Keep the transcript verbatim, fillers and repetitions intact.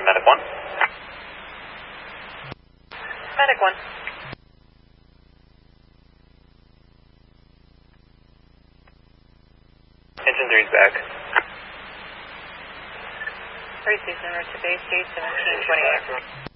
Medic one. Medic one. Engine three's back. Three six number to base state seventeen twenty-eight.